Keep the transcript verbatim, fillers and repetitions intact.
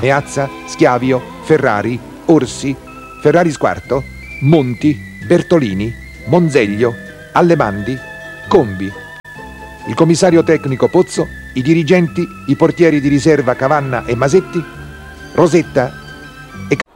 Meazza, Schiavio, Ferrari, Orsi, Ferrari Squarto, Monti, Bertolini, Monzeglio, Allemandi, Combi, il commissario tecnico Pozzo, i dirigenti, i portieri di riserva Cavanna e Masetti, Rosetta